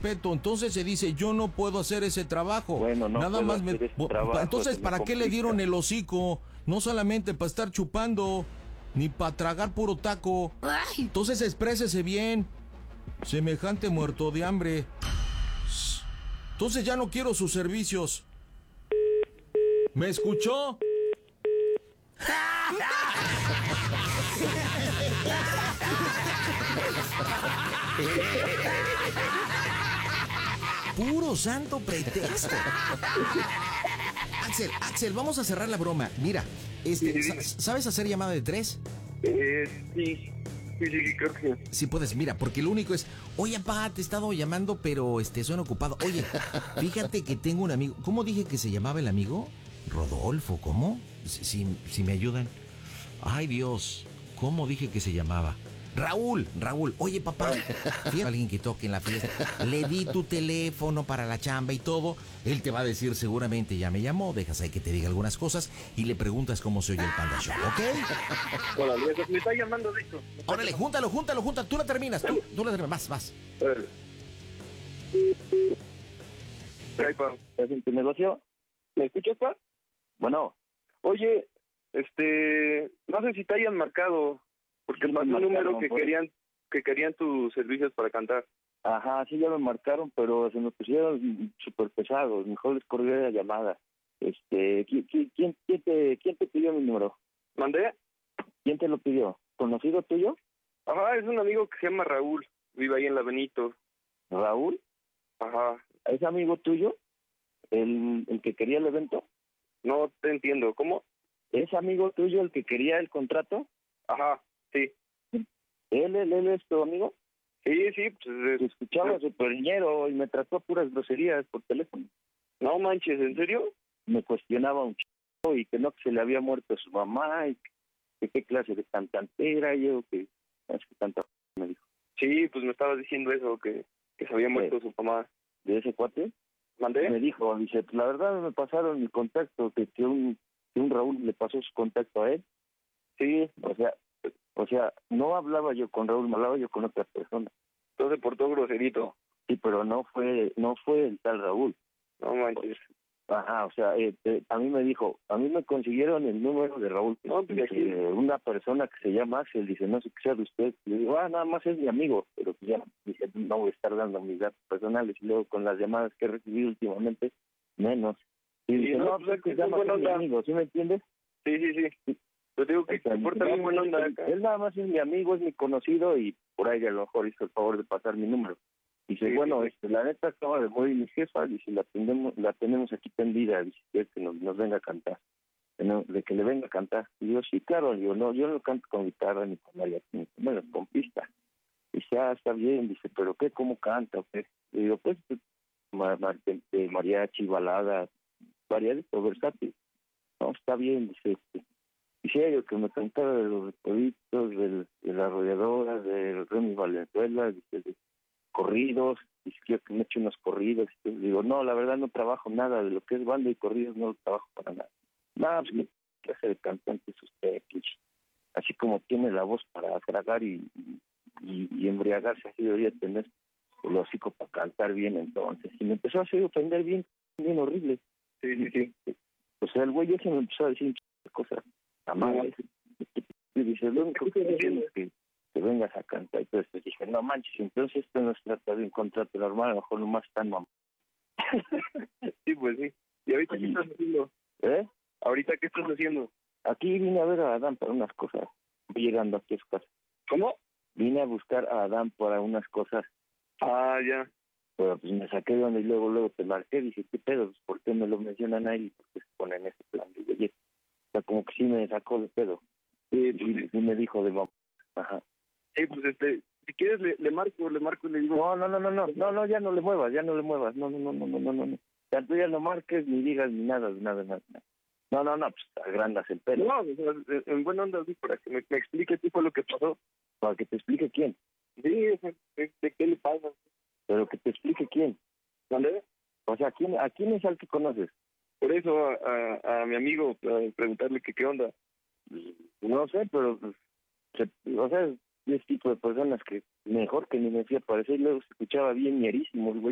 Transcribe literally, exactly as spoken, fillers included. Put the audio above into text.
respeto. Entonces se dice, yo no puedo hacer ese trabajo. Bueno, no Nada puedo más me... hacer ese Bo- trabajo, Entonces, se me ¿para qué le complica. dieron el hocico? No solamente para estar chupando, ni para tragar puro taco. Ay, Entonces exprésese bien. Semejante muerto de hambre. Entonces ya no quiero sus servicios. ¿Me escuchó? Puro santo pretexto. Axel, Axel, vamos a cerrar la broma. Mira, este, Sí, sí, sa- ¿sabes hacer llamada de tres? Eh, sí, sí, sí, creo que sí. Sí puedes, mira, porque lo único es, oye, papá, te he estado llamando, pero este, suena ocupado. Oye, fíjate que tengo un amigo. ¿Cómo dije que se llamaba el amigo? Rodolfo, ¿cómo? Si, si, si me ayudan. Ay, Dios, ¿cómo dije que se llamaba? Raúl, Raúl, oye, papá, fíjate a alguien que toque en la fiesta. Le di tu teléfono para la chamba y todo. Él te va a decir seguramente, ya me llamó, dejas ahí que te diga algunas cosas y le preguntas cómo se oye el Panda Show, ¿ok? Hola, Luis, me está llamando de esto. Órale, júntalo, júntalo, júntalo. Tú la terminas, tú, tú la terminas. Más, más. Órale. Ay, pa, ¿Es en tu negocio? ¿Me escuchas, pa? Bueno, Oye, este, no sé si te hayan marcado, porque Sí, mandé me un número marcaron, que pues. querían, que querían tus servicios para cantar. ajá, sí ya me marcaron, pero se me pusieron súper pesados. Mejor les colgué la llamada. Este, ¿quién, quién, quién, quién te, ¿quién te pidió mi número? ¿Mandé? ¿Quién te lo pidió? ¿Conocido tuyo? Ajá, es un amigo que se llama Raúl, vive ahí en la Benito. ¿Raúl? Ajá, ¿Es amigo tuyo? ¿El, el que quería el evento? no te entiendo, ¿cómo? ¿Es amigo tuyo el que quería el contrato? Ajá, sí. ¿Él, él, él es tu amigo? Sí, sí, pues... Se es- escuchaba súper ñero y me trató puras groserías por teléfono. No manches, ¿en serio? Me cuestionaba un chico y que no, que se le había muerto a su mamá y que qué clase de cantante era yo, que es que tanta me dijo. Sí, pues me estabas diciendo eso, que, que se había muerto su mamá. ¿De ese cuate? ¿Mandé? Me dijo, dice, pues la verdad me pasaron mi contacto, que, que un que un Raúl le pasó su contacto a él. Sí, o sea, o sea, no hablaba yo con Raúl, me hablaba yo con otra persona. Entonces portó groserito. Sí, pero no fue no fue el tal Raúl. No manches. Ajá, o sea, eh, eh, a mí me dijo, a mí me consiguieron el número de Raúl. No, pues Dice, aquí- una persona que se llama Axel, dice, no sé qué sea de usted. Le digo, ah, nada más es mi amigo, pero pues ya, dice, no voy a estar dando mis datos personales. Y luego con las llamadas que he recibido últimamente, menos. Y Sí, dice, no, no, pues pues es que que ya es más buena es mi onda. amigo, ¿sí me entiendes? Sí, sí, sí. Yo digo que O sea, se porta bien buena onda acá. él nada más es mi amigo, es mi conocido y por ahí a lo mejor hizo el favor de pasar mi número. Dice, Sí, bueno, sí, sí. este, la neta acaba de morir mi jefa, dice, la tenemos, la tenemos aquí tendida, dice, quiere que nos, nos venga a cantar, que no- de que le venga a cantar. Y yo, sí, claro, digo, no, yo no canto con guitarra ni con mariachi, bueno, con pista. Dice, ah, está bien, dice, pero ¿qué? ¿Cómo canta? ¿O qué? Le digo, pues, pues, ma- ma- de- de mariachi, balada, variadito, versátil. No, está bien, dice, este. Quisiera yo que me cantara de los recoditos, del- de la arrolladora, de Remy Valenzuela, dice, de corridos, dice, quiero que me eche unos corridos. Y yo digo, no, la verdad no trabajo nada de lo que es banda y corridos, no lo trabajo para nada. Nada, pues, ¿qué clase de cantante es usted, Clich? Así como tiene la voz para tragar y, y, y embriagarse, así debería tener el hocico para cantar bien entonces. Y me empezó a hacer ofender bien, bien horrible. Sí, sí, sí. O sea, el güey ese me empezó a decir un chingo de cosas amables. Y dice, lo único que quiero es que te vengas a cantar. Y entonces dije, no manches, entonces esto no se trata de un contrato normal, a lo mejor nomás están mamá. Sí, pues sí. ¿Y ahorita qué estás haciendo? ¿Eh? ¿Ahorita qué estás haciendo? Aquí vine a ver a Adán para unas cosas. Voy llegando aquí a su casa. ¿Cómo? Vine a buscar a Adán para unas cosas, Ah, ya. pero pues me saqué de donde y luego, luego te marqué. Dije, ¿qué pedo? Pues, ¿por qué me lo mencionan a él y por qué se ponen en ese plan de belleza? O sea, como que sí me sacó de pedo. Sí, Y, pues, y me dijo de mamá. Ajá. sí, pues este, si quieres le, le marco, le marco y le digo... No, no, no, no, no, no, no, ya no le muevas, ya no le muevas, no, no, no, no, no, no, no, no. Ya tú ya no marques, ni digas, ni nada, nada, nada. nada. No, no, no, pues agrandas el pelo. No, o sea, en- en buena onda, sí, para que me, me explique qué fue lo que pasó. Para que te explique quién, Sí, o sea, ¿de, de qué le pasa? pero que te explique quién. ¿Dónde? O sea, ¿quién, ¿a quién es al que conoces? Por eso a, a, a mi amigo, a preguntarle que qué onda. No sé, pero, pues, se- o sea, es tipo de personas que mejor que ni me hacía parecer, y luego se escuchaba bien ñerísimo el güey.